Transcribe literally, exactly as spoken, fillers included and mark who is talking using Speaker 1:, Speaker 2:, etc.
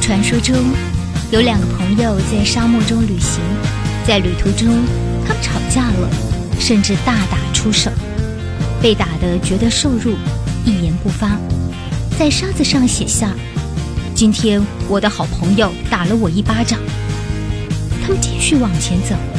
Speaker 1: 传说中有两个朋友在沙漠中旅行，在旅途中他们吵架了，甚至大打出手，被打得觉得受辱，一言不发，在沙子上写下：今天我的好朋友打了我一巴掌。他们继续往前走，